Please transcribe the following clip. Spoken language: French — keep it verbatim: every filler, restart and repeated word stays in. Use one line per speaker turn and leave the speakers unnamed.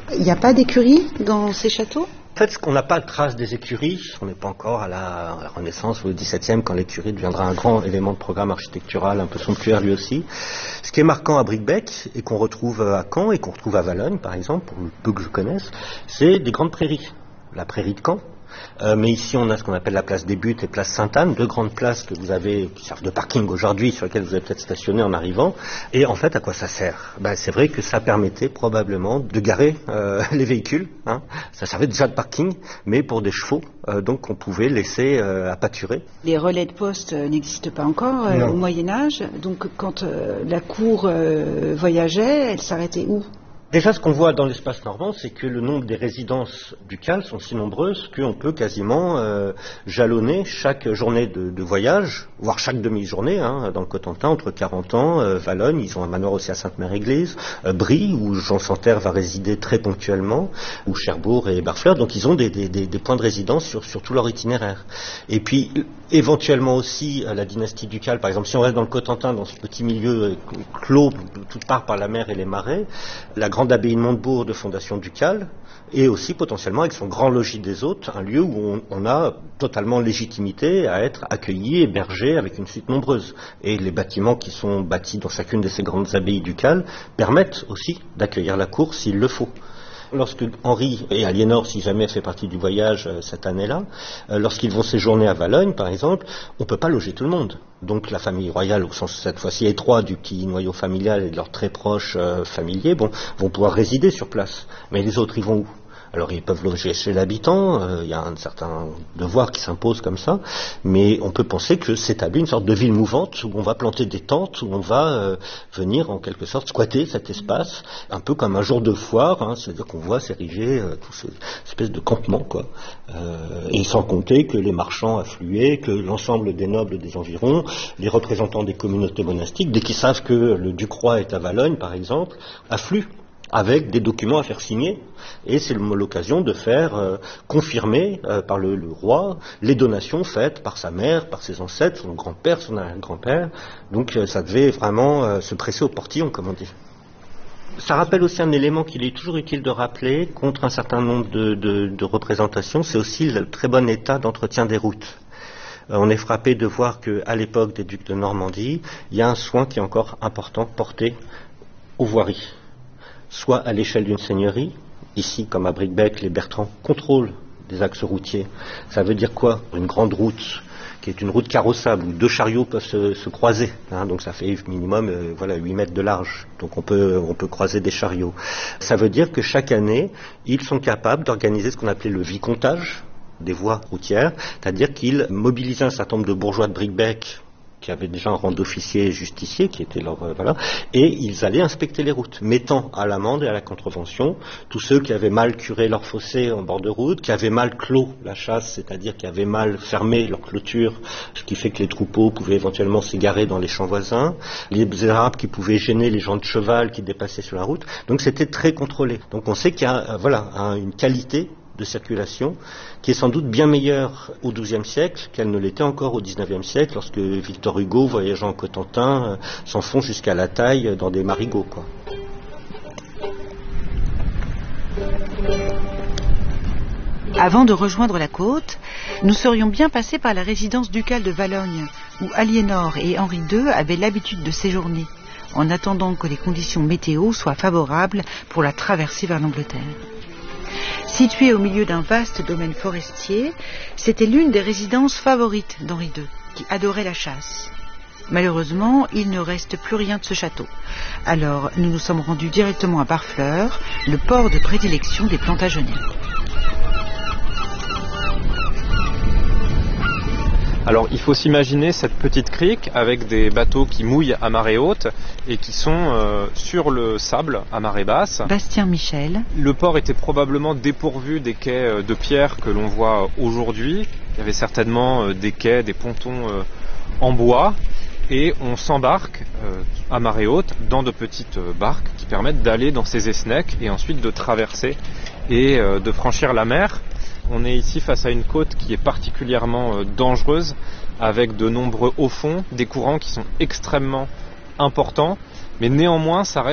Il n'y a pas d'écurie dans ces châteaux ?
En fait, on n'a pas de trace des écuries. On n'est pas encore à la, à la Renaissance ou au dix-septième, quand l'écurie deviendra un grand élément de programme architectural, un peu somptuaire lui aussi. Ce qui est marquant à Bricbec, et qu'on retrouve à Caen, et qu'on retrouve à Valognes, par exemple, pour le peu que je connaisse, c'est des grandes prairies. La prairie de Caen. Euh, mais ici, on a ce qu'on appelle la place des Buttes et place Sainte-Anne, deux grandes places que vous avez, qui servent de parking aujourd'hui, sur lesquelles vous avez peut-être stationné en arrivant. Et en fait, à quoi ça sert ? Ben, c'est vrai que ça permettait probablement de garer euh, les véhicules. Hein. Ça servait déjà de parking, mais pour des chevaux, euh, donc on pouvait laisser euh, à pâturer.
Les relais de poste euh, n'existent pas encore euh, au Moyen-Âge. Donc, quand euh, la cour euh, voyageait, elle s'arrêtait où ?
Déjà, ce qu'on voit dans l'espace normand, c'est que le nombre des résidences ducales sont si nombreuses qu'on peut quasiment euh, jalonner chaque journée de, de voyage, voire chaque demi-journée, hein, dans le Cotentin, entre Carentan, euh, Valognes, ils ont un manoir aussi à Sainte-Mère-Église, euh, Brie, où Jean Santerre va résider très ponctuellement, ou Cherbourg et Barfleur, donc ils ont des, des, des, des points de résidence sur, sur tout leur itinéraire. Et puis, éventuellement aussi, la dynastie ducale, par exemple, si on reste dans le Cotentin, dans ce petit milieu clos, toute part par la mer et les marais, la grande abbaye de Montebourg de fondation ducale, et aussi potentiellement avec son grand logis des hôtes, un lieu où on, on a totalement légitimité à être accueilli, hébergé avec une suite nombreuse. Et les bâtiments qui sont bâtis dans chacune de ces grandes abbayes ducales permettent aussi d'accueillir la cour s'il le faut. Lorsque Henri et Aliénor, si jamais elle fait partie du voyage euh, cette année-là, euh, lorsqu'ils vont séjourner à Valognes, par exemple, on ne peut pas loger tout le monde. Donc la famille royale, au sens cette fois-ci étroit du petit noyau familial et de leurs très proches euh, familiers, bon, vont pouvoir résider sur place. Mais les autres, ils vont où ? Alors ils peuvent loger chez l'habitant, il euh, y a un certain devoir qui s'impose comme ça, mais on peut penser que s'établit une sorte de ville mouvante où on va planter des tentes, où on va euh, venir en quelque sorte squatter cet espace, un peu comme un jour de foire, hein, c'est-à-dire qu'on voit s'ériger euh, tout ces espèces de campements, quoi. Euh, et sans compter que les marchands affluaient, que l'ensemble des nobles des environs, les représentants des communautés monastiques, dès qu'ils savent que le Ducroi est à Valognes, par exemple, affluent avec des documents à faire signer, et c'est l'occasion de faire euh, confirmer euh, par le, le roi les donations faites par sa mère, par ses ancêtres, son grand-père, son arrière-grand-père, donc euh, ça devait vraiment euh, se presser au portillon, comme on dit. Ça rappelle aussi un élément qu'il est toujours utile de rappeler contre un certain nombre de, de, de représentations, c'est aussi le très bon état d'entretien des routes. Euh, on est frappé de voir qu'à l'époque des ducs de Normandie, il y a un soin qui est encore important porté aux voiries. Soit à l'échelle d'une seigneurie, ici comme à Bricbec, les Bertrands contrôlent des axes routiers. Ça veut dire quoi ? Une grande route, qui est une route carrossable, où deux chariots peuvent se, se croiser, hein, donc ça fait minimum euh, voilà, huit mètres de large, donc on peut, on peut croiser des chariots. Ça veut dire que chaque année, ils sont capables d'organiser ce qu'on appelait le vicomtage des voies routières, c'est-à-dire qu'ils mobilisaient un certain nombre de bourgeois de Bricbec, qui avaient déjà un rang d'officier et justicier, qui était leur... Euh, voilà, et ils allaient inspecter les routes, mettant à l'amende et à la contrevention tous ceux qui avaient mal curé leur fossé en bord de route, qui avaient mal clos la chasse, c'est-à-dire qui avaient mal fermé leur clôture, ce qui fait que les troupeaux pouvaient éventuellement s'égarer dans les champs voisins, les arbres qui pouvaient gêner les gens de cheval qui dépassaient sur la route, donc c'était très contrôlé. Donc on sait qu'il y a euh, voilà, un, une qualité de circulation, qui est sans doute bien meilleure au douzième siècle qu'elle ne l'était encore au dix-neuvième siècle, lorsque Victor Hugo, voyageant en Cotentin, euh, s'enfonce jusqu'à la taille dans des marigots, quoi.
Avant de rejoindre la côte, nous serions bien passés par la résidence ducale de Valognes, où Aliénor et Henri deux avaient l'habitude de séjourner, en attendant que les conditions météo soient favorables pour la traversée vers l'Angleterre. Située au milieu d'un vaste domaine forestier, c'était l'une des résidences favorites d'Henri deux, qui adorait la chasse. Malheureusement, il ne reste plus rien de ce château. Alors, nous nous sommes rendus directement à Barfleur, le port de prédilection des Plantagenets.
Alors il faut s'imaginer cette petite crique avec des bateaux qui mouillent à marée haute et qui sont euh, sur le sable à marée basse.
Bastien Michel.
Le port était probablement dépourvu des quais de pierre que l'on voit aujourd'hui. Il y avait certainement euh, des quais, des pontons euh, en bois, et on s'embarque euh, à marée haute dans de petites euh, barques qui permettent d'aller dans ces esnecks et ensuite de traverser et euh, de franchir la mer. On est ici face à une côte qui est particulièrement dangereuse, avec de nombreux hauts fonds, des courants qui sont extrêmement importants, mais néanmoins ça reste